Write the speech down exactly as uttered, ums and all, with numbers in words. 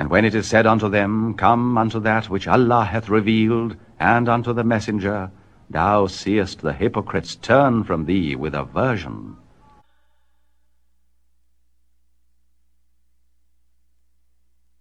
And when it is said unto them, Come unto that which Allah hath revealed, and unto the messenger, thou seest the hypocrites turn from thee with aversion.